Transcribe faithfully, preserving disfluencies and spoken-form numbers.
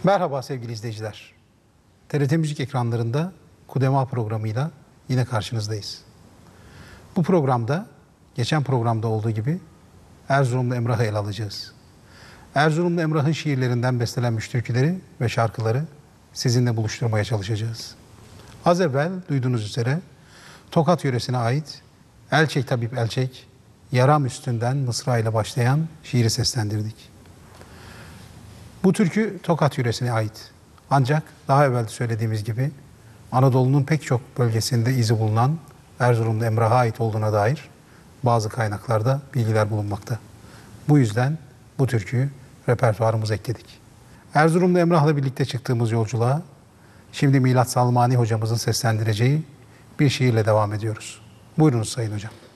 Merhaba sevgili izleyiciler. T R T Müzik ekranlarında Kudema programıyla yine karşınızdayız. Bu programda geçen programda olduğu gibi Erzurumlu Emrah'ı ele alacağız. Erzurumlu Emrah'ın şiirlerinden bestelenmiş türküleri ve şarkıları sizinle buluşturmaya çalışacağız. Az evvel duyduğunuz üzere Tokat yöresine ait Elçek Tabip Elçek, Yaram Üstünden Mısra ile başlayan şiiri seslendirdik. Bu türkü Tokat yöresine ait. Ancak daha evvel de söylediğimiz gibi Anadolu'nun pek çok bölgesinde izi bulunan Erzurumlu Emrah'a ait olduğuna dair bazı kaynaklarda bilgiler bulunmakta. Bu yüzden bu türküyü repertuarımıza ekledik. Erzurumlu Emrah'la birlikte çıktığımız yolculuğa şimdi Milat Salmani hocamızın seslendireceği bir şiirle devam ediyoruz. Buyurunuz Sayın Hocam.